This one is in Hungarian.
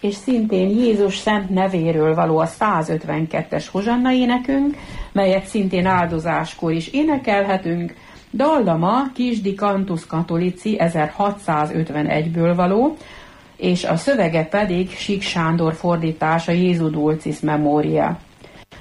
és szintén Jézus szent nevéről való a 152-es hozsanna énekünk, melyet szintén áldozáskor is énekelhetünk, dallama Kisdi Cantus Catholici 1651-ből való, és a szövege pedig Sík Sándor fordítása Jézu Dulcis Memoria.